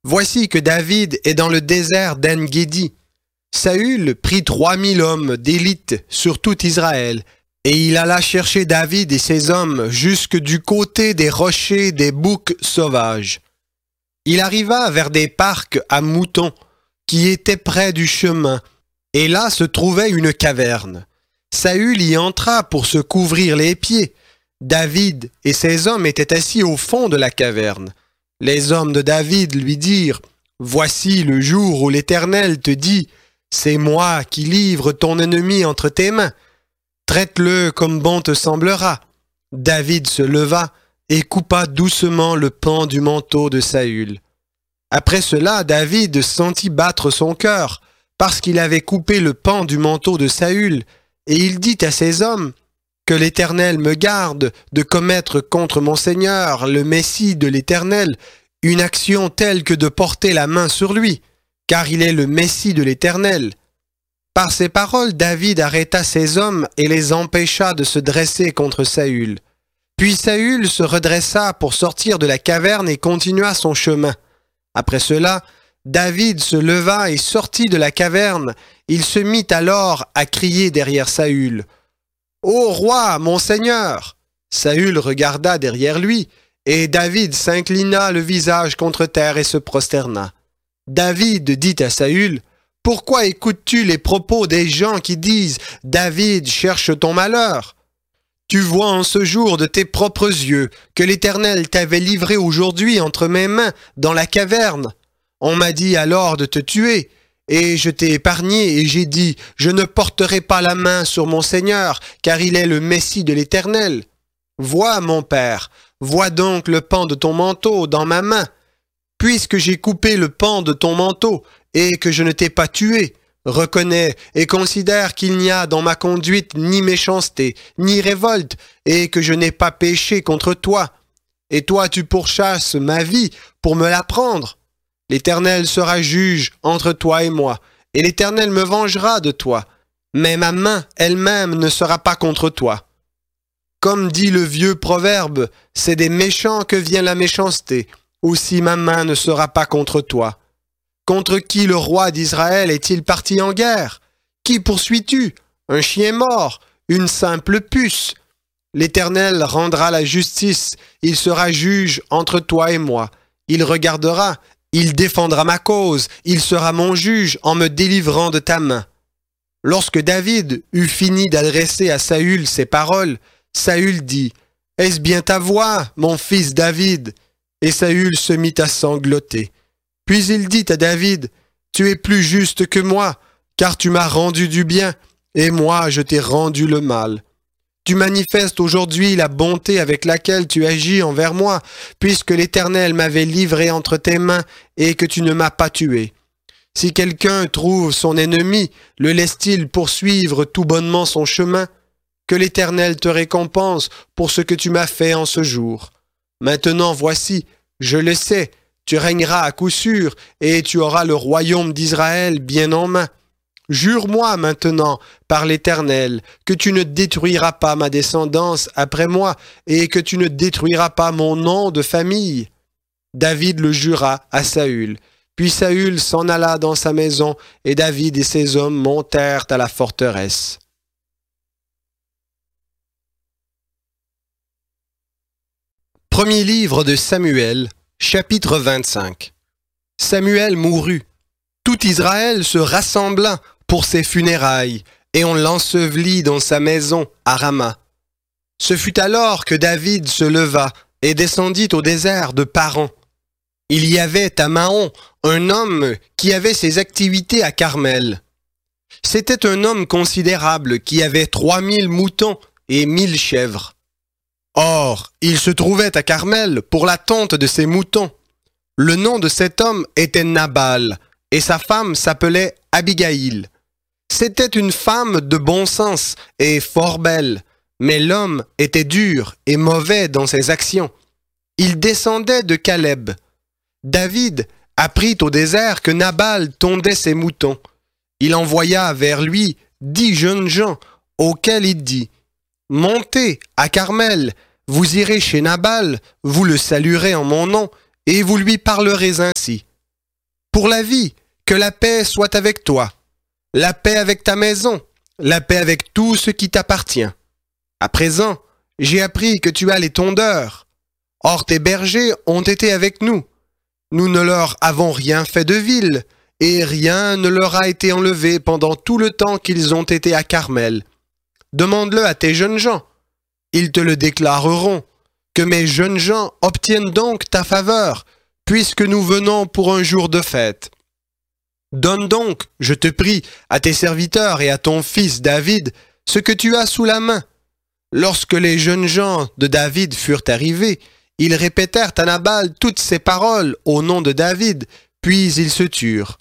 Voici que David est dans le désert d'En-Guédi. Saül prit 3000 hommes d'élite sur tout Israël, et il alla chercher David et ses hommes jusque du côté des rochers des boucs sauvages. Il arriva vers des parcs à moutons qui étaient près du chemin, et là se trouvait une caverne. Saül y entra pour se couvrir les pieds. David et ses hommes étaient assis au fond de la caverne. Les hommes de David lui dirent « Voici le jour où l'Éternel te dit « C'est moi qui livre ton ennemi entre tes mains. Traite-le comme bon te semblera. » David se leva et coupa doucement le pan du manteau de Saül. Après cela, David sentit battre son cœur, parce qu'il avait coupé le pan du manteau de Saül, et il dit à ses hommes « Que l'Éternel me garde de commettre contre mon Seigneur, le Messie de l'Éternel, une action telle que de porter la main sur lui, car il est le Messie de l'Éternel. » Par ces paroles, David arrêta ses hommes et les empêcha de se dresser contre Saül. Puis Saül se redressa pour sortir de la caverne et continua son chemin. Après cela, David se leva et sortit de la caverne. Il se mit alors à crier derrière Saül. « Ô roi, mon Seigneur !» Saül regarda derrière lui, et David s'inclina le visage contre terre et se prosterna. David dit à Saül, « Pourquoi écoutes-tu les propos des gens qui disent « David cherche ton malheur » ? Tu vois en ce jour de tes propres yeux que l'Éternel t'avait livré aujourd'hui entre mes mains dans la caverne. On m'a dit alors de te tuer, et je t'ai épargné, et j'ai dit, je ne porterai pas la main sur mon Seigneur, car il est le Messie de l'Éternel. Vois, mon père, vois donc le pan de ton manteau dans ma main. Puisque j'ai coupé le pan de ton manteau, et que je ne t'ai pas tué, reconnais et considère qu'il n'y a dans ma conduite ni méchanceté, ni révolte, et que je n'ai pas péché contre toi. Et toi tu pourchasses ma vie pour me la prendre. L'Éternel sera juge entre toi et moi, et l'Éternel me vengera de toi, mais ma main elle-même ne sera pas contre toi. Comme dit le vieux proverbe, c'est des méchants que vient la méchanceté, aussi ma main ne sera pas contre toi. Contre qui le roi d'Israël est-il parti en guerre? Qui poursuis-tu? Un chien mort? Une simple puce? L'Éternel rendra la justice, il sera juge entre toi et moi. Il regardera, il défendra ma cause, il sera mon juge en me délivrant de ta main. Lorsque David eut fini d'adresser à Saül ces paroles, Saül dit, « Est-ce bien ta voix, mon fils David ?» Et Saül se mit à sangloter. Puis il dit à David, « Tu es plus juste que moi, car tu m'as rendu du bien, et moi je t'ai rendu le mal. Tu manifestes aujourd'hui la bonté avec laquelle tu agis envers moi, puisque l'Éternel m'avait livré entre tes mains et que tu ne m'as pas tué. Si quelqu'un trouve son ennemi, le laisse-t-il poursuivre tout bonnement son chemin? Que l'Éternel te récompense pour ce que tu m'as fait en ce jour. Maintenant voici, je le sais, tu régneras à coup sûr, et tu auras le royaume d'Israël bien en main. Jure-moi maintenant, par l'Éternel, que tu ne détruiras pas ma descendance après moi, et que tu ne détruiras pas mon nom de famille. » David le jura à Saül. Puis Saül s'en alla dans sa maison, et David et ses hommes montèrent à la forteresse. Premier livre de Samuel, chapitre 25. Samuel mourut. Tout Israël se rassembla pour ses funérailles, et on l'ensevelit dans sa maison à Rama. Ce fut alors que David se leva et descendit au désert de Paran. Il y avait à Mahon un homme qui avait ses activités à Carmel. C'était un homme considérable qui avait 3000 moutons et 1000 chèvres. Or, il se trouvait à Carmel pour la tonte de ses moutons. Le nom de cet homme était Nabal, et sa femme s'appelait Abigaïl. C'était une femme de bon sens et fort belle, mais l'homme était dur et mauvais dans ses actions. Il descendait de Caleb. David apprit au désert que Nabal tondait ses moutons. Il envoya vers lui 10 jeunes gens, auxquels il dit « Montez à Carmel, vous irez chez Nabal, vous le saluerez en mon nom, et vous lui parlerez ainsi. Pour la vie, que la paix soit avec toi, la paix avec ta maison, la paix avec tout ce qui t'appartient. À présent, j'ai appris que tu as les tondeurs. Or tes bergers ont été avec nous. Nous ne leur avons rien fait de vil, et rien ne leur a été enlevé pendant tout le temps qu'ils ont été à Carmel. Demande-le à tes jeunes gens. Ils te le déclareront. Que mes jeunes gens obtiennent donc ta faveur, puisque nous venons pour un jour de fête. Donne donc, je te prie, à tes serviteurs et à ton fils David, ce que tu as sous la main. Lorsque les jeunes gens de David furent arrivés, ils répétèrent à Nabal toutes ces paroles au nom de David, puis ils se turent.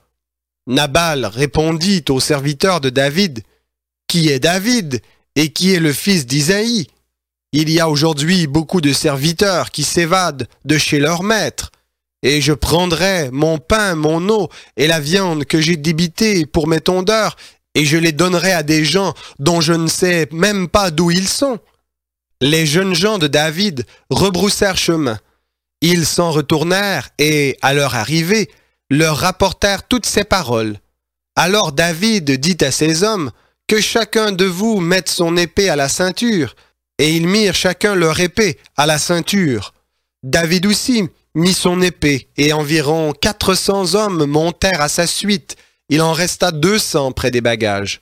Nabal répondit aux serviteurs de David, « Qui est David et qui est le fils d'Isaïe? Il y a aujourd'hui beaucoup de serviteurs qui s'évadent de chez leur maître. Et je prendrai mon pain, mon eau et la viande que j'ai débitée pour mes tondeurs, et je les donnerai à des gens dont je ne sais même pas d'où ils sont. » Les jeunes gens de David rebroussèrent chemin. Ils s'en retournèrent et, à leur arrivée, leur rapportèrent toutes ces paroles. Alors David dit à ses hommes, « Que chacun de vous mette son épée à la ceinture. » Et ils mirent chacun leur épée à la ceinture. David aussi mit son épée, et environ 400 hommes montèrent à sa suite. Il en resta 200 près des bagages.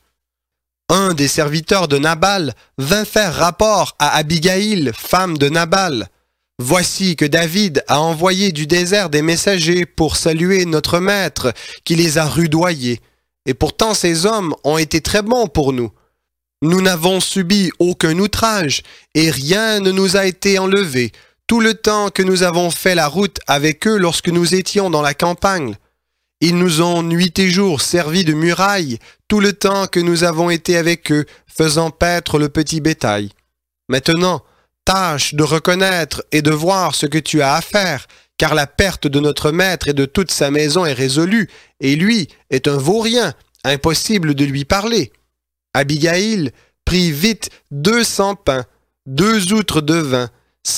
Un des serviteurs de Nabal vint faire rapport à Abigaïl, femme de Nabal. « Voici que David a envoyé du désert des messagers pour saluer notre maître, qui les a rudoyés. Et pourtant ces hommes ont été très bons pour nous. Nous n'avons subi aucun outrage, et rien ne nous a été enlevé, tout le temps que nous avons fait la route avec eux lorsque nous étions dans la campagne. Ils nous ont nuit et jour servi de muraille, tout le temps que nous avons été avec eux, faisant paître le petit bétail. Maintenant, tâche de reconnaître et de voir ce que tu as à faire, car la perte de notre maître et de toute sa maison est résolue, et lui est un vaurien, impossible de lui parler. » Abigaïl prit vite 200 pains, 2 outres de vin,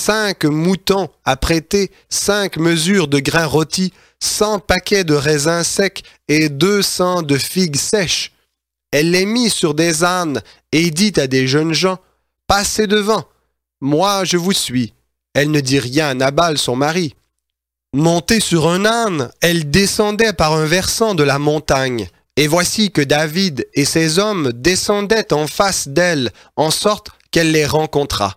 5 moutons à prêter, 5 mesures de grains rôtis, 100 paquets de raisins secs et 200 de figues sèches. Elle les mit sur des ânes et dit à des jeunes gens, « Passez devant, moi je vous suis. » Elle ne dit rien à Nabal son mari. Montée sur un âne, elle descendait par un versant de la montagne. Et voici que David et ses hommes descendaient en face d'elle, en sorte qu'elle les rencontra.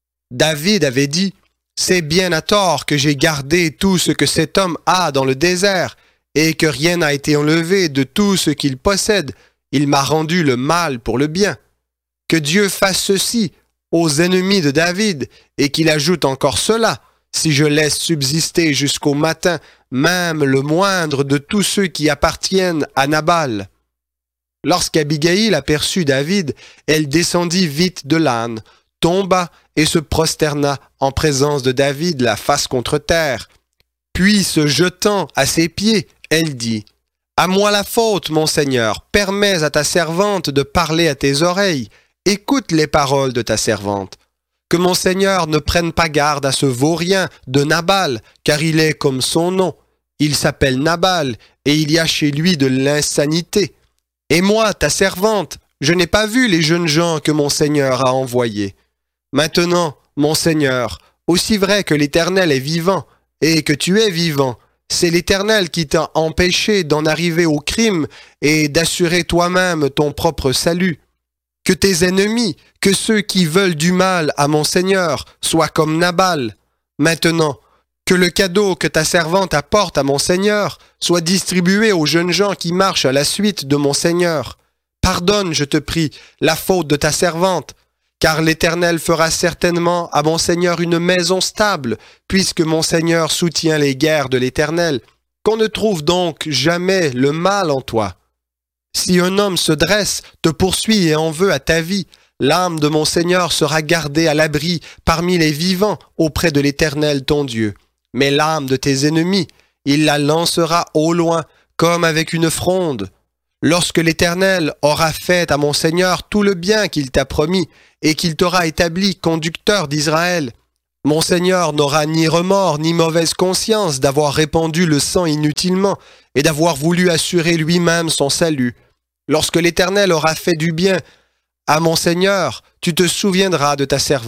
David avait dit, « C'est bien à tort que j'ai gardé tout ce que cet homme a dans le désert, et que rien n'a été enlevé de tout ce qu'il possède. Il m'a rendu le mal pour le bien. Que Dieu fasse ceci aux ennemis de David, et qu'il ajoute encore cela, si je laisse subsister jusqu'au matin même le moindre de tous ceux qui appartiennent à Nabal. » Lorsqu'Abigaïl aperçut David, elle descendit vite de l'âne, tomba et se prosterna en présence de David la face contre terre. Puis, se jetant à ses pieds, elle dit, « À moi la faute, mon Seigneur, permets à ta servante de parler à tes oreilles, écoute les paroles de ta servante. Que mon Seigneur ne prenne pas garde à ce vaurien de Nabal, car il est comme son nom. Il s'appelle Nabal, et il y a chez lui de l'insanité. Et moi, ta servante, je n'ai pas vu les jeunes gens que mon Seigneur a envoyés. Maintenant, mon Seigneur, aussi vrai que l'Éternel est vivant, et que tu es vivant, c'est l'Éternel qui t'a empêché d'en arriver au crime et d'assurer toi-même ton propre salut. Que tes ennemis, que ceux qui veulent du mal à mon Seigneur, soient comme Nabal. Maintenant, que le cadeau que ta servante apporte à mon Seigneur soit distribué aux jeunes gens qui marchent à la suite de mon Seigneur. Pardonne, je te prie, la faute de ta servante, car l'Éternel fera certainement à mon Seigneur une maison stable, puisque mon Seigneur soutient les guerres de l'Éternel. Qu'on ne trouve donc jamais le mal en toi. Si un homme se dresse, te poursuit et en veut à ta vie, l'âme de mon Seigneur sera gardée à l'abri parmi les vivants auprès de l'Éternel ton Dieu. Mais l'âme de tes ennemis, il la lancera au loin, comme avec une fronde. Lorsque l'Éternel aura fait à mon Seigneur tout le bien qu'il t'a promis, et qu'il t'aura établi conducteur d'Israël, Mon Seigneur n'aura ni remords ni mauvaise conscience d'avoir répandu le sang inutilement et d'avoir voulu assurer lui-même son salut. Lorsque l'Éternel aura fait du bien à mon Seigneur, tu te souviendras de ta servante. »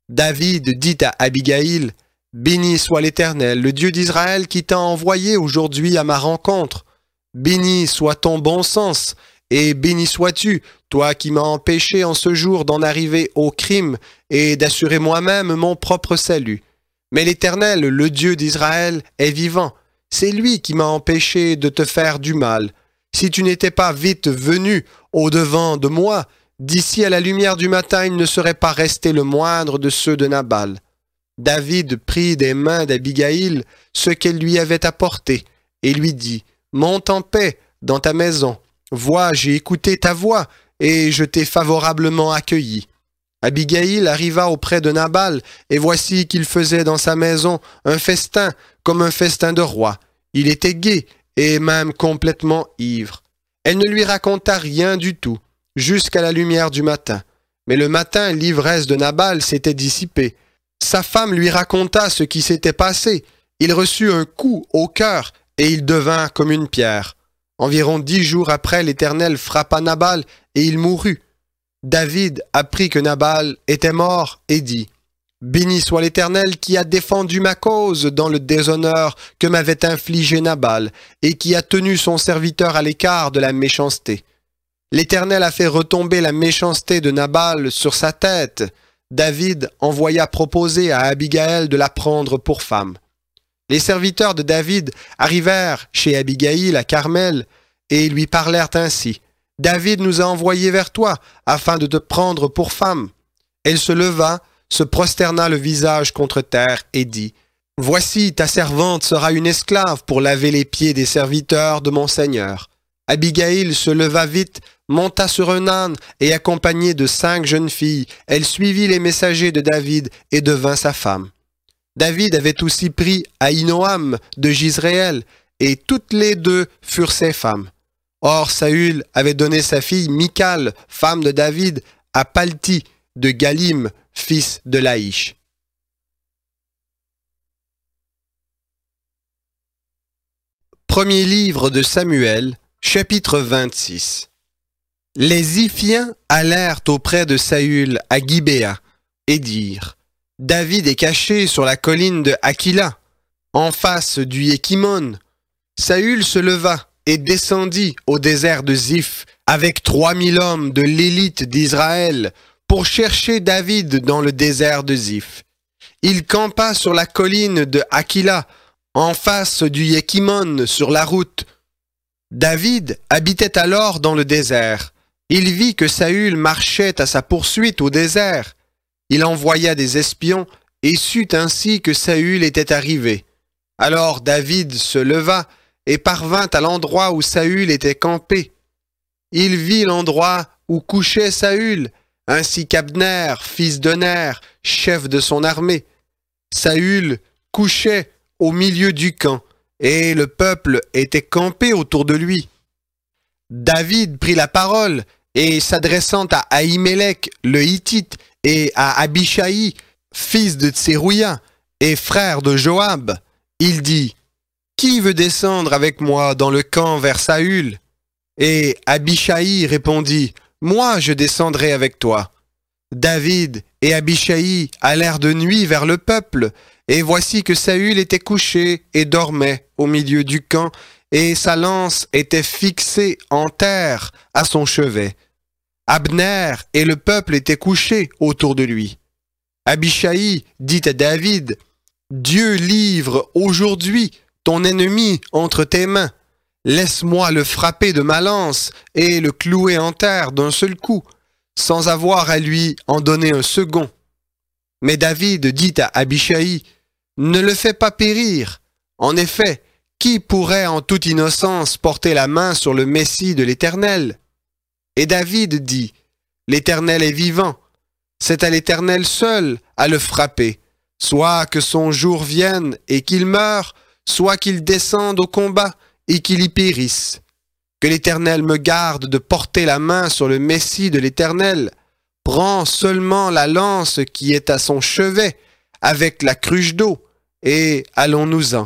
David dit à Abigaïl, « Béni soit l'Éternel, le Dieu d'Israël qui t'a envoyé aujourd'hui à ma rencontre. Béni soit ton bon sens, et béni sois-tu, toi qui m'as empêché en ce jour d'en arriver au crime et d'assurer moi-même mon propre salut. Mais l'Éternel, le Dieu d'Israël, est vivant. C'est lui qui m'a empêché de te faire du mal. Si tu n'étais pas vite venu au-devant de moi, d'ici à la lumière du matin, il ne serait pas resté le moindre de ceux de Nabal. » David prit des mains d'Abigaïl ce qu'elle lui avait apporté et lui dit, « Monte en paix dans ta maison. Vois, j'ai écouté ta voix et je t'ai favorablement accueilli. » Abigaïl arriva auprès de Nabal et voici qu'il faisait dans sa maison un festin comme un festin de roi. Il était gai et même complètement ivre. Elle ne lui raconta rien du tout, jusqu'à la lumière du matin. Mais le matin, l'ivresse de Nabal s'était dissipée. Sa femme lui raconta ce qui s'était passé. Il reçut un coup au cœur et il devint comme une pierre. Environ 10 jours après, l'Éternel frappa Nabal et il mourut. David apprit que Nabal était mort et dit, « Béni soit l'Éternel qui a défendu ma cause dans le déshonneur que m'avait infligé Nabal et qui a tenu son serviteur à l'écart de la méchanceté. L'Éternel a fait retomber la méchanceté de Nabal sur sa tête. » David envoya proposer à Abigaïl de la prendre pour femme. Les serviteurs de David arrivèrent chez Abigaïl à Carmel et lui parlèrent ainsi. « David nous a envoyés vers toi afin de te prendre pour femme. » Elle se leva, se prosterna le visage contre terre et dit, « Voici ta servante sera une esclave pour laver les pieds des serviteurs de mon Seigneur. » Abigaïl se leva vite, monta sur un âne et accompagnée de 5 jeunes filles, elle suivit les messagers de David et devint sa femme. David avait aussi pris Ahinoam de Jizréel et toutes les 2 furent ses femmes. Or Saül avait donné sa fille Michal, femme de David, à Palti de Galim, fils de Laïch. Premier livre de Samuel, chapitre 26. Les Ziphiens allèrent auprès de Saül à Gibéa et dirent, « David est caché sur la colline de Aquila, en face du Yékimon. » Saül se leva et descendit au désert de Ziph avec 3000 hommes de l'élite d'Israël pour chercher David dans le désert de Ziph. Il campa sur la colline de Aquila, en face du Yékimon sur la route. David habitait alors dans le désert. Il vit que Saül marchait à sa poursuite au désert. Il envoya des espions et sut ainsi que Saül était arrivé. Alors David se leva et parvint à l'endroit où Saül était campé. Il vit l'endroit où couchait Saül, ainsi qu'Abner, fils de Ner, chef de son armée. Saül couchait au milieu du camp, et le peuple était campé autour de lui. David prit la parole, et s'adressant à Ahimelech le Hittite, et à Abishai, fils de Tserouïa, et frère de Joab, il dit, « Qui veut descendre avec moi dans le camp vers Saül ?» Et Abishai répondit, « Moi je descendrai avec toi. » David et Abishai allèrent de nuit vers le peuple, et voici que Saül était couché et dormait au milieu du camp, et sa lance était fixée en terre à son chevet. Abner et le peuple étaient couchés autour de lui. Abishai dit à David, « Dieu livre aujourd'hui ton ennemi entre tes mains. Laisse-moi le frapper de ma lance et le clouer en terre d'un seul coup, sans avoir à lui en donner un second. » Mais David dit à Abishai, « Ne le fais pas périr. En effet, qui pourrait en toute innocence porter la main sur le Messie de l'Éternel ?» Et David dit, « L'Éternel est vivant. C'est à l'Éternel seul à le frapper, soit que son jour vienne et qu'il meure, soit qu'il descende au combat et qu'il y périsse. Que l'Éternel me garde de porter la main sur le Messie de l'Éternel. Prends seulement la lance qui est à son chevet, avec la cruche d'eau, et allons-nous-en.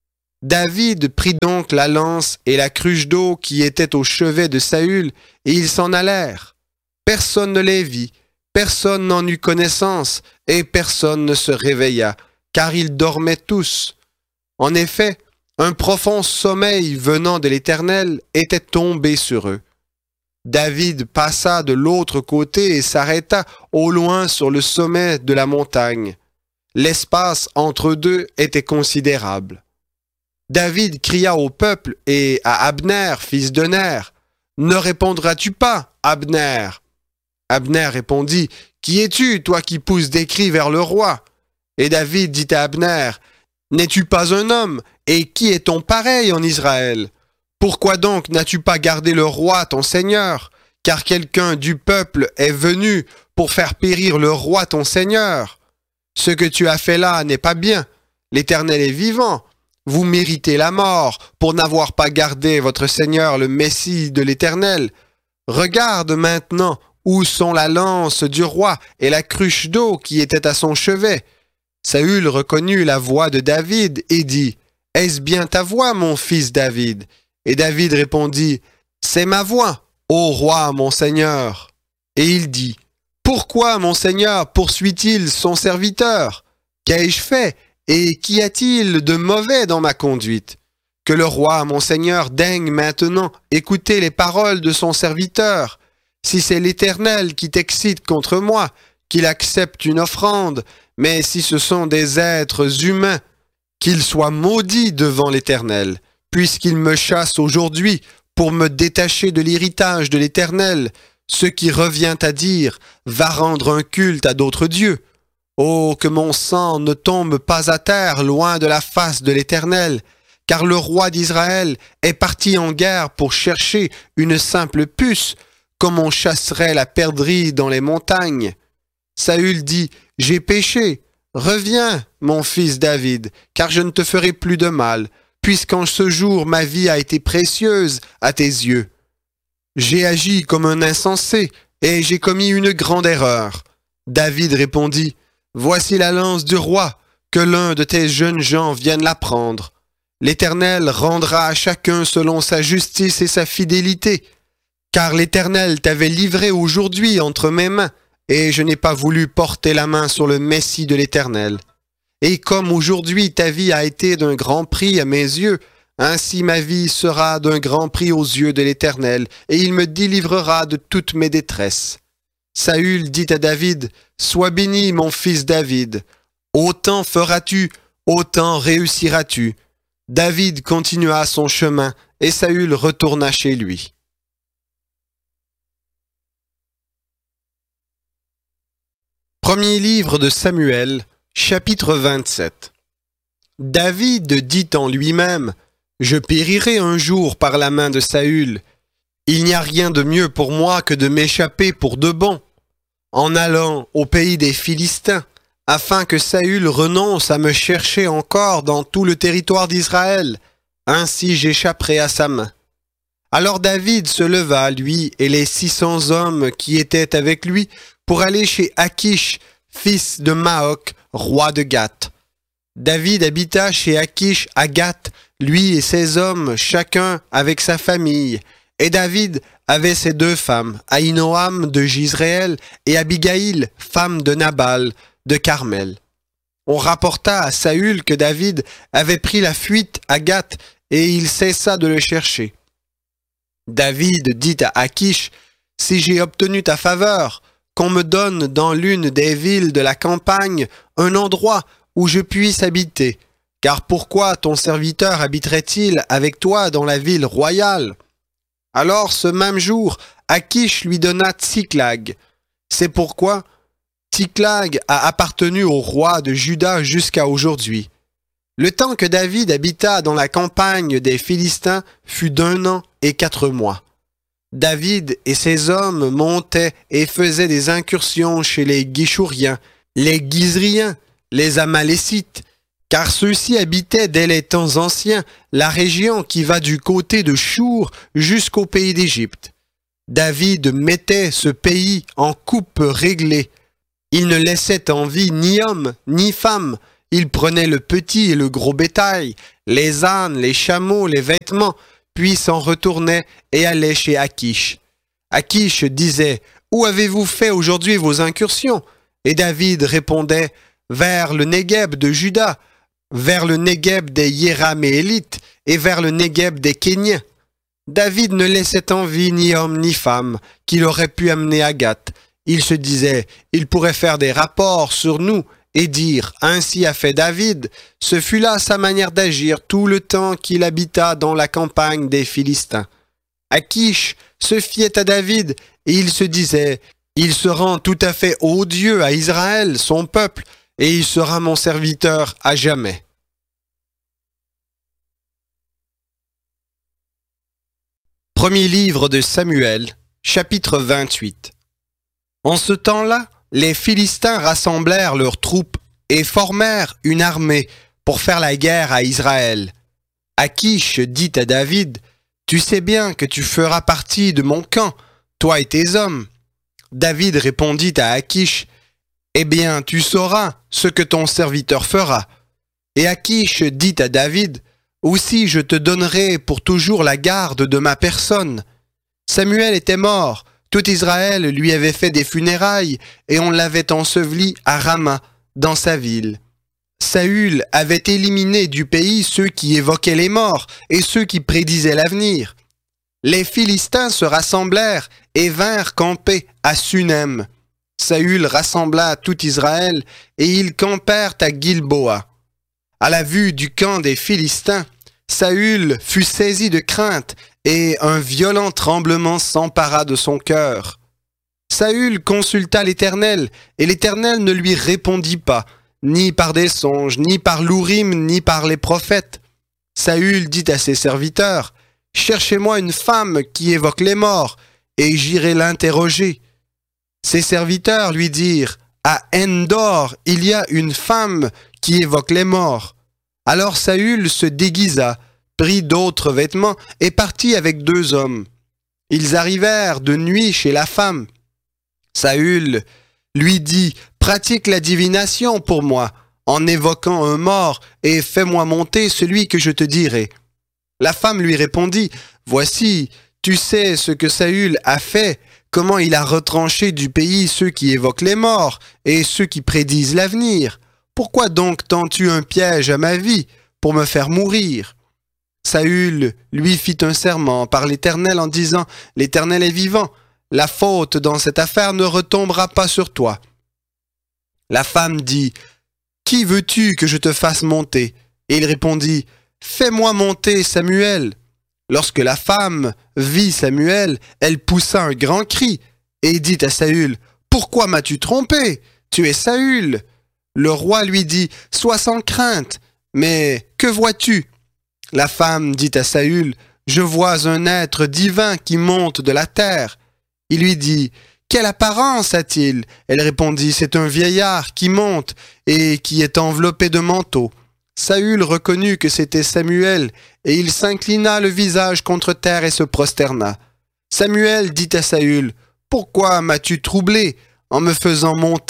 David prit donc la lance et la cruche d'eau qui étaient au chevet de Saül, et ils s'en allèrent. Personne ne les vit, personne n'en eut connaissance, et personne ne se réveilla, car ils dormaient tous. En effet, un profond sommeil venant de l'Éternel était tombé sur eux. David passa de l'autre côté et s'arrêta au loin sur le sommet de la montagne. L'espace entre deux était considérable. David cria au peuple et à Abner, fils de Ner, « Ne répondras-tu pas, Abner ?» Abner répondit, « Qui es-tu, toi qui pousses des cris vers le roi ?» Et David dit à Abner, « N'es-tu pas un homme, et qui est ton pareil en Israël? Pourquoi donc n'as-tu pas gardé le roi ton seigneur? Car quelqu'un du peuple est venu pour faire périr le roi ton seigneur. Ce que tu as fait là n'est pas bien. L'Éternel est vivant. Vous méritez la mort pour n'avoir pas gardé votre Seigneur le Messie de l'Éternel. Regarde maintenant où sont la lance du roi et la cruche d'eau qui était à son chevet. » Saül reconnut la voix de David et dit, « Est-ce bien ta voix, mon fils David? » Et David répondit, « C'est ma voix, ô roi, mon Seigneur. » Et il dit, « Pourquoi, mon Seigneur, poursuit-il son serviteur? Qu'ai-je fait? Et qu'y a-t-il de mauvais dans ma conduite? Que le roi, mon Seigneur, daigne maintenant écouter les paroles de son serviteur. Si c'est l'Éternel qui t'excite contre moi, qu'il accepte une offrande, mais si ce sont des êtres humains, qu'ils soient maudits devant l'Éternel, puisqu'il me chasse aujourd'hui pour me détacher de l'héritage de l'Éternel, ce qui revient à dire, va rendre un culte à d'autres dieux. Oh, que mon sang ne tombe pas à terre loin de la face de l'Éternel, car le roi d'Israël est parti en guerre pour chercher une simple puce, comme on chasserait la perdrix dans les montagnes. Saül dit, « J'ai péché, reviens, mon fils David, car je ne te ferai plus de mal, puisqu'en ce jour ma vie a été précieuse à tes yeux. J'ai agi comme un insensé, et j'ai commis une grande erreur. » David répondit, « Voici la lance du roi, que l'un de tes jeunes gens vienne la prendre. L'Éternel rendra à chacun selon sa justice et sa fidélité, car l'Éternel t'avait livré aujourd'hui entre mes mains, et je n'ai pas voulu porter la main sur le Messie de l'Éternel. Et comme aujourd'hui ta vie a été d'un grand prix à mes yeux, ainsi ma vie sera d'un grand prix aux yeux de l'Éternel, et il me délivrera de toutes mes détresses. » Saül dit à David, « Sois béni, mon fils David. Autant feras-tu, autant réussiras-tu. » David continua son chemin, et Saül retourna chez lui. Premier livre de Samuel, chapitre 27. David dit en lui-même, « Je périrai un jour par la main de Saül. Il n'y a rien de mieux pour moi que de m'échapper pour de bon, en allant au pays des Philistins, afin que Saül renonce à me chercher encore dans tout le territoire d'Israël. Ainsi j'échapperai à sa main. » Alors David se leva, lui et les 600 hommes qui étaient avec lui, pour aller chez Achish, fils de Maoc, roi de Gath. David habita chez Achish à Gath, lui et ses hommes, chacun avec sa famille. Et David avait ses 2 femmes, Ahinoam de Jizréel et Abigaïl, femme de Nabal, de Carmel. On rapporta à Saül que David avait pris la fuite à Gath et il cessa de le chercher. David dit à Achish, « Si j'ai obtenu ta faveur, qu'on me donne dans l'une des villes de la campagne un endroit où je puisse habiter, car pourquoi ton serviteur habiterait-il avec toi dans la ville royale? » Alors ce même jour, Achish lui donna Tsiklag. C'est pourquoi Tsiklag a appartenu au roi de Juda jusqu'à aujourd'hui. Le temps que David habita dans la campagne des Philistins fut d'1 an et 4 mois. David et ses hommes montaient et faisaient des incursions chez les Guishouriens, les Guizriens, les Amalécites, car ceux-ci habitaient dès les temps anciens la région qui va du côté de Chour jusqu'au pays d'Égypte. David mettait ce pays en coupe réglée. Il ne laissait en vie ni homme, ni femme. Il prenait le petit et le gros bétail, les ânes, les chameaux, les vêtements, puis s'en retournait et allait chez Akish. Akish disait « Où avez-vous fait aujourd'hui vos incursions ?» Et David répondait « Vers le Négueb de Juda, vers le Négueb des Yéraméélites et vers le Négueb des Kéniens. » David ne laissait en vie ni homme ni femme qu'il aurait pu amener à Gath. Il se disait « Il pourrait faire des rapports sur nous et dire « Ainsi a fait David ». Ce fut là sa manière d'agir tout le temps qu'il habita dans la campagne des Philistins. Akish se fiait à David et il se disait « Il se rend tout à fait odieux à Israël, son peuple, et il sera mon serviteur à jamais. » Premier livre de Samuel, chapitre 28. En ce temps-là, les Philistins rassemblèrent leurs troupes et formèrent une armée pour faire la guerre à Israël. Akish dit à David, « Tu sais bien que tu feras partie de mon camp, toi et tes hommes. » David répondit à Akish, « Eh bien, tu sauras ce que ton serviteur fera. » Et Akish dit à David, « Aussi je te donnerai pour toujours la garde de ma personne. » Samuel était mort, tout Israël lui avait fait des funérailles, et on l'avait enseveli à Rama, dans sa ville. Saül avait éliminé du pays ceux qui évoquaient les morts et ceux qui prédisaient l'avenir. Les Philistins se rassemblèrent et vinrent camper à Sunem. Saül rassembla tout Israël et ils campèrent à Gilboa. À la vue du camp des Philistins, Saül fut saisi de crainte et un violent tremblement s'empara de son cœur. Saül consulta l'Éternel et l'Éternel ne lui répondit pas, ni par des songes, ni par l'Ourim, ni par les prophètes. Saül dit à ses serviteurs, « Cherchez-moi une femme qui évoque les morts, et j'irai l'interroger. » Ses serviteurs lui dirent, « À Endor, il y a une femme qui évoque les morts. » Alors Saül se déguisa, prit d'autres vêtements et partit avec 2 hommes. Ils arrivèrent de nuit chez la femme. Saül lui dit, « Pratique la divination pour moi, en évoquant un mort, et fais-moi monter celui que je te dirai. » La femme lui répondit, « Voici, tu sais ce que Saül a fait, comment il a retranché du pays ceux qui évoquent les morts et ceux qui prédisent l'avenir. Pourquoi donc tends-tu un piège à ma vie pour me faire mourir ?» Saül lui fit un serment par l'Éternel en disant, « L'Éternel est vivant, la faute dans cette affaire ne retombera pas sur toi. » La femme dit, « Qui veux-tu que je te fasse monter ?» Et il répondit, « Fais-moi monter Samuel. » Lorsque la femme vit Samuel, elle poussa un grand cri et dit à Saül, « Pourquoi m'as-tu trompé? Tu es Saül. » Le roi lui dit, « Sois sans crainte, mais que vois-tu » La femme dit à Saül, « Je vois un être divin qui monte de la terre. » Il lui dit, « Quelle apparence a-t-il » Elle répondit, « C'est un vieillard qui monte et qui est enveloppé de manteau. » Saül reconnut que c'était Samuel, et il s'inclina le visage contre terre et se prosterna. Samuel dit à Saül, « Pourquoi m'as-tu troublé en me faisant monter »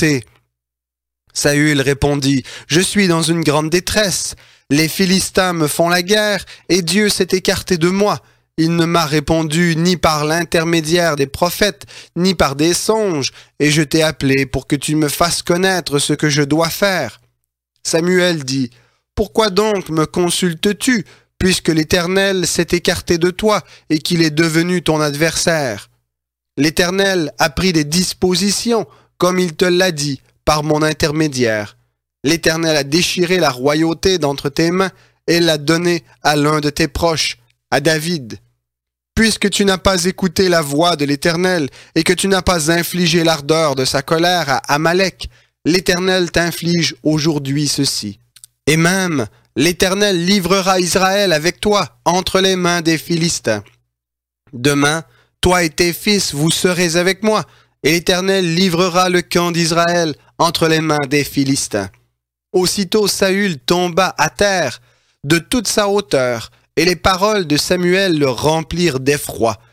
Saül répondit, « Je suis dans une grande détresse. Les Philistins me font la guerre, et Dieu s'est écarté de moi. Il ne m'a répondu ni par l'intermédiaire des prophètes, ni par des songes, et je t'ai appelé pour que tu me fasses connaître ce que je dois faire. » Samuel dit, « Pourquoi donc me consultes-tu, puisque l'Éternel s'est écarté de toi et qu'il est devenu ton adversaire? L'Éternel a pris des dispositions, comme il te l'a dit, par mon intermédiaire. L'Éternel a déchiré la royauté d'entre tes mains et l'a donnée à l'un de tes proches, à David. Puisque tu n'as pas écouté la voix de l'Éternel et que tu n'as pas infligé l'ardeur de sa colère à Amalek, l'Éternel t'inflige aujourd'hui ceci. Et même, l'Éternel livrera Israël avec toi entre les mains des Philistins. Demain, toi et tes fils, vous serez avec moi, et l'Éternel livrera le camp d'Israël entre les mains des Philistins. » Aussitôt Saül tomba à terre de toute sa hauteur, et les paroles de Samuel le remplirent d'effroi.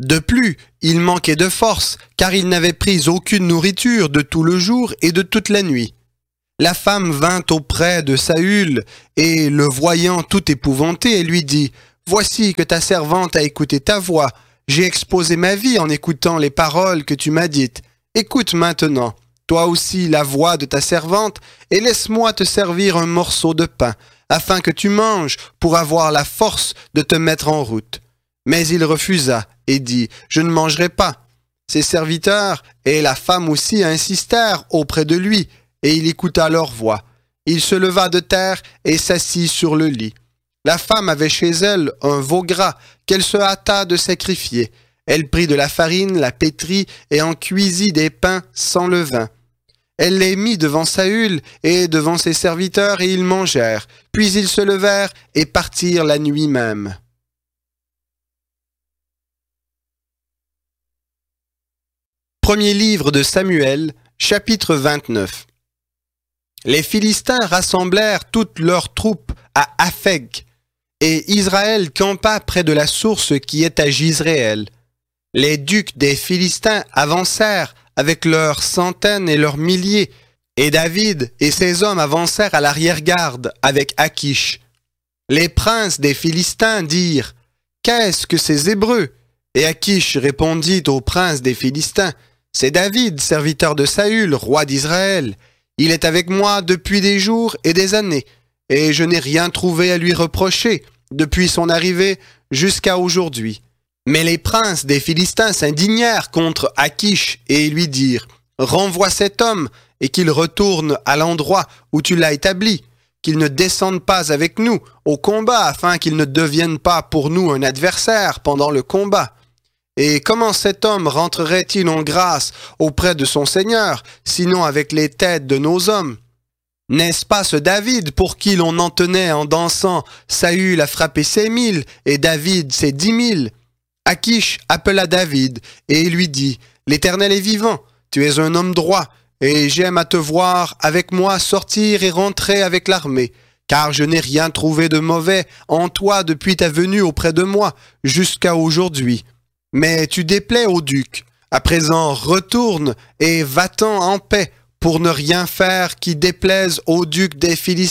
De plus, il manquait de force, car il n'avait pris aucune nourriture de tout le jour et de toute la nuit. La femme vint auprès de Saül, et le voyant tout épouvanté, elle lui dit, « Voici que ta servante a écouté ta voix. J'ai exposé ma vie en écoutant les paroles que tu m'as dites. Écoute maintenant, toi aussi, la voix de ta servante, et laisse-moi te servir un morceau de pain, afin que tu manges pour avoir la force de te mettre en route. » Mais il refusa et dit, « Je ne mangerai pas. » Ses serviteurs et la femme aussi insistèrent auprès de lui, et il écouta leur voix. Il se leva de terre et s'assit sur le lit. La femme avait chez elle un veau gras qu'elle se hâta de sacrifier. Elle prit de la farine, la pétrit et en cuisit des pains sans levain. Elle les mit devant Saül et devant ses serviteurs et ils mangèrent. Puis ils se levèrent et partirent la nuit même. Premier livre de Samuel, chapitre 29. Les Philistins rassemblèrent toutes leurs troupes à Aphek, et Israël campa près de la source qui est à Jizréel. Les ducs des Philistins avancèrent avec leurs centaines et leurs milliers, et David et ses hommes avancèrent à l'arrière-garde avec Akish. Les princes des Philistins dirent, « Qu'est-ce que ces Hébreux ?» Et Akish répondit aux princes des Philistins, « C'est David, serviteur de Saül, roi d'Israël. Il est avec moi depuis des jours et des années, et je n'ai rien trouvé à lui reprocher depuis son arrivée jusqu'à aujourd'hui. » Mais les princes des Philistins s'indignèrent contre Akish et lui dirent, « Renvoie cet homme et qu'il retourne à l'endroit où tu l'as établi, qu'il ne descende pas avec nous au combat afin qu'il ne devienne pas pour nous un adversaire pendant le combat. Et comment cet homme rentrerait-il en grâce auprès de son Seigneur, sinon avec les têtes de nos hommes? N'est-ce pas ce David pour qui l'on en tenait en dansant, Saül a frappé ses 1000 et David ses 10 000? Akish appela David et lui dit, « L'Éternel est vivant, tu es un homme droit, et j'aime à te voir avec moi sortir et rentrer avec l'armée, car je n'ai rien trouvé de mauvais en toi depuis ta venue auprès de moi jusqu'à aujourd'hui. Mais tu déplais au duc. À présent, retourne et va-t'en en paix pour ne rien faire qui déplaise au duc des Philistins. »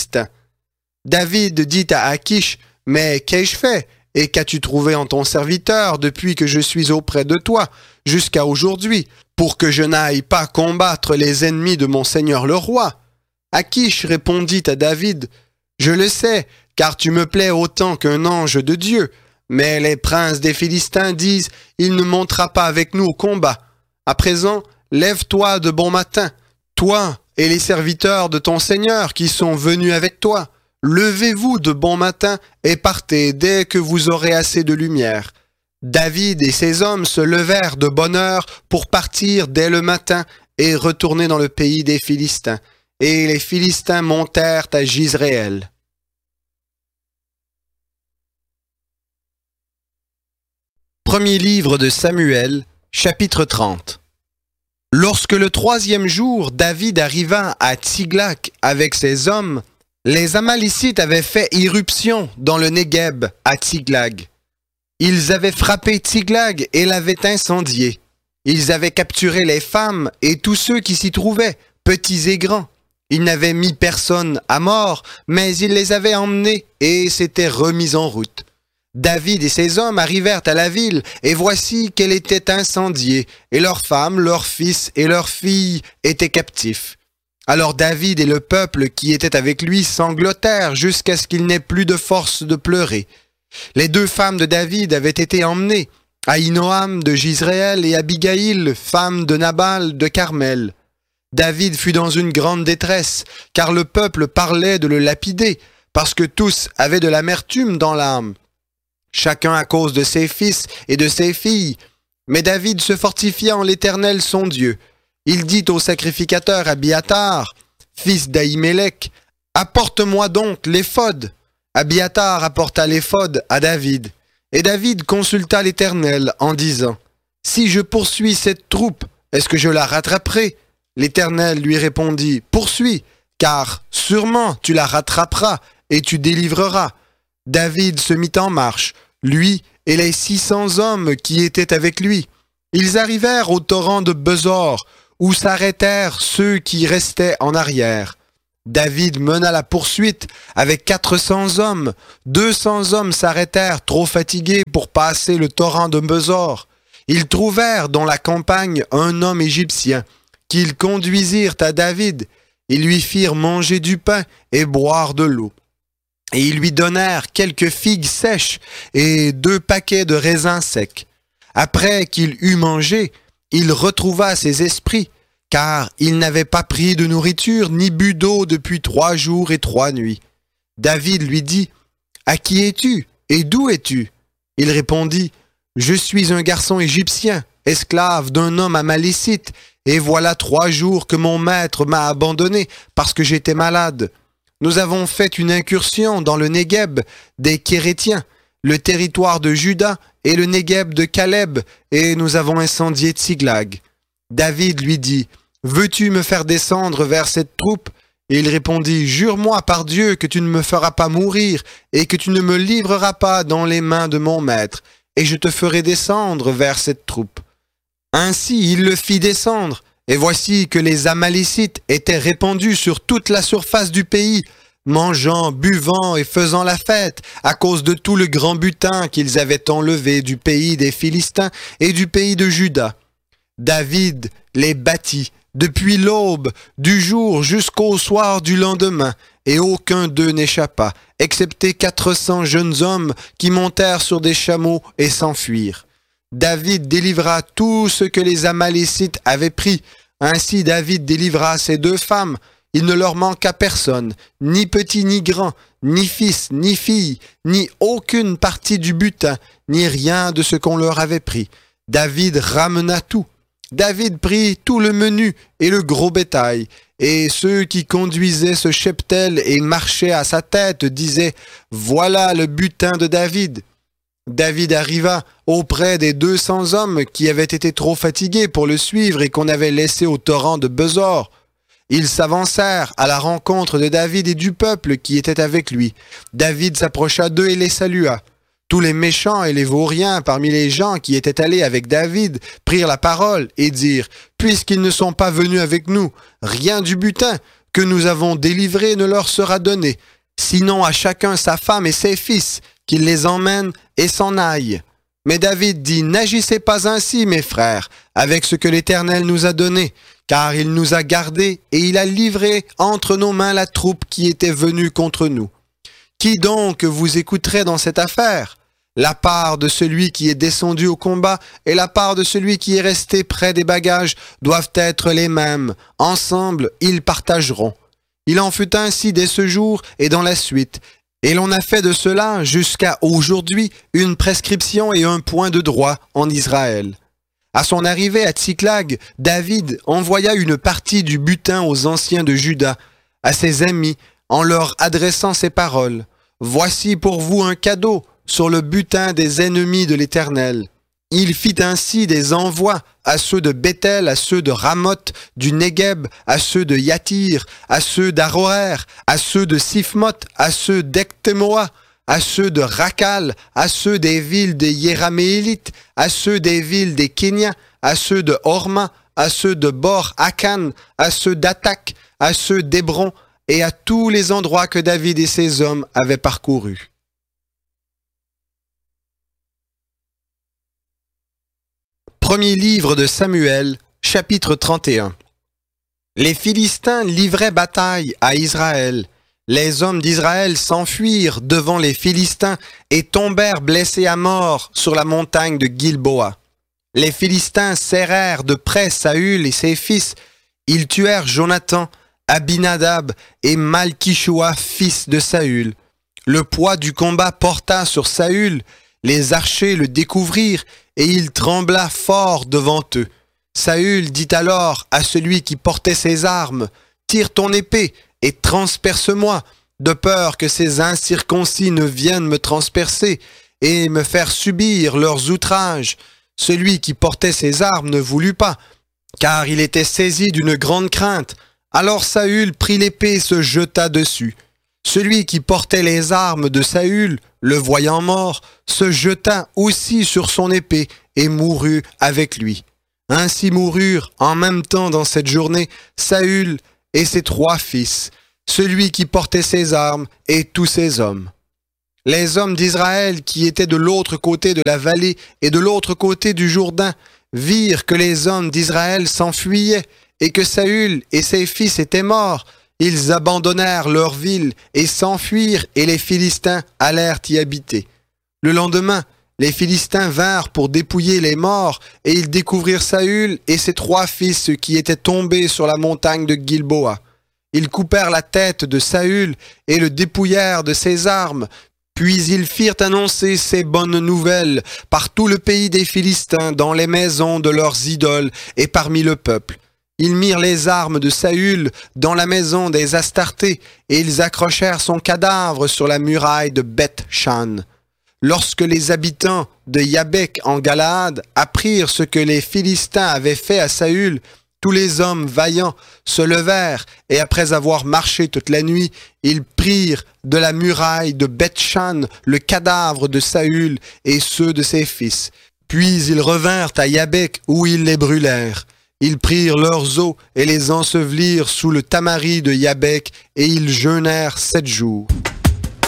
David dit à Akish, « Mais qu'ai-je fait? Et qu'as-tu trouvé en ton serviteur depuis que je suis auprès de toi jusqu'à aujourd'hui, pour que je n'aille pas combattre les ennemis de mon seigneur le roi? » Akish répondit à David, « Je le sais, car tu me plais autant qu'un ange de Dieu. Mais les princes des Philistins disent, « Il ne montera pas avec nous au combat. À présent, lève-toi de bon matin, toi et les serviteurs de ton Seigneur qui sont venus avec toi. Levez-vous de bon matin et partez dès que vous aurez assez de lumière. » David et ses hommes se levèrent de bonne heure pour partir dès le matin et retourner dans le pays des Philistins. Et les Philistins montèrent à Jizréel. Premier livre de Samuel, chapitre 30. Lorsque le 3e jour, David arriva à Tsiglac avec ses hommes, les Amalécites avaient fait irruption dans le Négueb à Tsiglag. Ils avaient frappé Tsiglag et l'avaient incendié. Ils avaient capturé les femmes et tous ceux qui s'y trouvaient, petits et grands. Ils n'avaient mis personne à mort, mais ils les avaient emmenés et s'étaient remis en route. David et ses hommes arrivèrent à la ville, et voici qu'elle était incendiée, et leurs femmes, leurs fils et leurs filles étaient captifs. Alors David et le peuple qui était avec lui sanglotèrent jusqu'à ce qu'il n'ait plus de force de pleurer. Les 2 femmes de David avaient été emmenées, Ahinoam de Jizréel et Abigaïl, femme de Nabal de Carmel. David fut dans une grande détresse, car le peuple parlait de le lapider, parce que tous avaient de l'amertume dans l'âme, chacun à cause de ses fils et de ses filles. Mais David se fortifia en l'Éternel son Dieu. Il dit au sacrificateur Abiatar, fils d'Ahimelech, « Apporte-moi donc l'éphod. » Abiatar apporta l'éphod à David. Et David consulta l'Éternel en disant, « Si je poursuis cette troupe, est-ce que je la rattraperai ?» L'Éternel lui répondit, « Poursuis, car sûrement tu la rattraperas et tu délivreras. » David se mit en marche, lui et les 600 hommes qui étaient avec lui. Ils arrivèrent au torrent de Besor, où s'arrêtèrent ceux qui restaient en arrière. David mena la poursuite avec 400 hommes. 200 hommes s'arrêtèrent, trop fatigués pour passer le torrent de Besor. Ils trouvèrent dans la campagne un homme égyptien, qu'ils conduisirent à David. Ils lui firent manger du pain et boire de l'eau. Et ils lui donnèrent quelques figues sèches et 2 paquets de raisins secs. Après qu'il eut mangé, il retrouva ses esprits, car il n'avait pas pris de nourriture ni bu d'eau depuis 3 jours et 3 nuits. David lui dit, « À qui es-tu et d'où es-tu » Il répondit, « Je suis un garçon égyptien, esclave d'un homme amalécite, et voilà 3 jours que mon maître m'a abandonné parce que j'étais malade. Nous avons fait une incursion dans le Négueb des Kérétiens, le territoire de Juda et le Négueb de Caleb, et nous avons incendié Tsiglag. » David lui dit, « Veux-tu me faire descendre vers cette troupe ?» Et il répondit, « Jure-moi par Dieu que tu ne me feras pas mourir et que tu ne me livreras pas dans les mains de mon maître, et je te ferai descendre vers cette troupe. » Ainsi il le fit descendre, et voici que les Amalécites étaient répandus sur toute la surface du pays, mangeant, buvant et faisant la fête, à cause de tout le grand butin qu'ils avaient enlevé du pays des Philistins et du pays de Juda. David les battit depuis l'aube du jour jusqu'au soir du lendemain, et aucun d'eux n'échappa, excepté 400 jeunes hommes qui montèrent sur des chameaux et s'enfuirent. David délivra tout ce que les Amalécites avaient pris. Ainsi David délivra ses 2 femmes. Il ne leur manqua personne, ni petit ni grand, ni fils, ni fille, ni aucune partie du butin, ni rien de ce qu'on leur avait pris. David ramena tout. David prit tout le menu et le gros bétail, et ceux qui conduisaient ce cheptel et marchaient à sa tête disaient « Voilà le butin de David ». David arriva auprès des 200 hommes qui avaient été trop fatigués pour le suivre et qu'on avait laissés au torrent de Besor. Ils s'avancèrent à la rencontre de David et du peuple qui était avec lui. David s'approcha d'eux et les salua. Tous les méchants et les vauriens parmi les gens qui étaient allés avec David prirent la parole et dirent « Puisqu'ils ne sont pas venus avec nous, rien du butin que nous avons délivré ne leur sera donné, sinon à chacun sa femme et ses fils, qu'il les emmène et s'en aille. » Mais David dit « N'agissez pas ainsi, mes frères, avec ce que l'Éternel nous a donné, car il nous a gardés et il a livré entre nos mains la troupe qui était venue contre nous. Qui donc vous écouterait dans cette affaire? La part de celui qui est descendu au combat et la part de celui qui est resté près des bagages doivent être les mêmes. Ensemble, ils partageront. Il en fut ainsi dès ce jour et dans la suite. Et l'on a fait de cela jusqu'à aujourd'hui une prescription et un point de droit en Israël. À son arrivée à Tsiklag, David envoya une partie du butin aux anciens de Juda, à ses amis, en leur adressant ces paroles. « Voici pour vous un cadeau sur le butin des ennemis de l'Éternel. » Il fit ainsi des envois à ceux de Béthel, à ceux de Ramoth, du Négueb, à ceux de Yatir, à ceux d'Aroer, à ceux de Siphmoth, à ceux d'Echtemoa, à ceux de Rakal, à ceux des villes des Yéraméélites, à ceux des villes des Kéniens, à ceux de Horma, à ceux de Bor-Akan, à ceux d'Atak, à ceux d'Hébron, et à tous les endroits que David et ses hommes avaient parcourus. Premier livre de Samuel, chapitre 31. Les Philistins livraient bataille à Israël. Les hommes d'Israël s'enfuirent devant les Philistins et tombèrent blessés à mort sur la montagne de Gilboa. Les Philistins serrèrent de près Saül et ses fils. Ils tuèrent Jonathan, Abinadab et Malkishua, fils de Saül. Le poids du combat porta sur Saül. Les archers le découvrirent et il trembla fort devant eux. Saül dit alors à celui qui portait ses armes, « Tire ton épée et transperce-moi, de peur que ces incirconcis ne viennent me transpercer et me faire subir leurs outrages. » Celui qui portait ses armes ne voulut pas, car il était saisi d'une grande crainte. Alors Saül prit l'épée et se jeta dessus. Celui qui portait les armes de Saül, le voyant mort, se jeta aussi sur son épée et mourut avec lui. Ainsi moururent en même temps dans cette journée Saül et ses 3 fils, celui qui portait ses armes et tous ses hommes. Les hommes d'Israël qui étaient de l'autre côté de la vallée et de l'autre côté du Jourdain virent que les hommes d'Israël s'enfuyaient et que Saül et ses fils étaient morts. Ils abandonnèrent leur ville et s'enfuirent et les Philistins allèrent y habiter. Le lendemain, les Philistins vinrent pour dépouiller les morts et ils découvrirent Saül et ses 3 fils qui étaient tombés sur la montagne de Gilboa. Ils coupèrent la tête de Saül et le dépouillèrent de ses armes. Puis ils firent annoncer ces bonnes nouvelles par tout le pays des Philistins, dans les maisons de leurs idoles et parmi le peuple. Ils mirent les armes de Saül dans la maison des Astartés et ils accrochèrent son cadavre sur la muraille de Beth-Shan. Lorsque les habitants de Yabek en Galaad apprirent ce que les Philistins avaient fait à Saül, tous les hommes vaillants se levèrent et après avoir marché toute la nuit, ils prirent de la muraille de Beth-Shan le cadavre de Saül et ceux de ses fils. Puis ils revinrent à Yabek où ils les brûlèrent. Ils prirent leurs os et les ensevelirent sous le tamari de Yabek et ils jeûnèrent 7 jours.